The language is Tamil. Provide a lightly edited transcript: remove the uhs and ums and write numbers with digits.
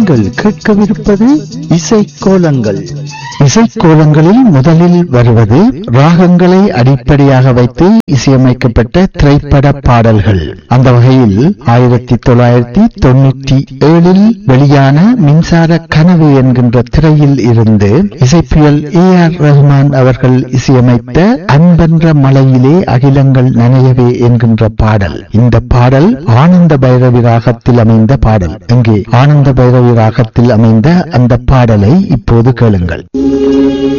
நீங்கள் கேட்கவிருப்பது இசைக்கோலங்கள். இசைக்கோலங்களில் முதலில் வருவது ராகங்களை அடிப்படையாக வைத்து இசையமைக்கப்பட்ட திரைப்பட பாடல்கள். அந்த வகையில் 1997 வெளியான மின்சார கனவு என்கின்ற திரையில் இருந்து இசைப்பியல் AR ரஹ்மான் அவர்கள் இசையமைத்த அன்பென்ற மலையிலே அகிலங்கள் நனையவே என்கின்ற பாடல். இந்த பாடல் ஆனந்த பைரவி ராகத்தில் அமைந்த பாடல். இங்கே ஆனந்த பைரவி ராகத்தில் அமைந்த அந்த பாடலை இப்போது கேளுங்கள்.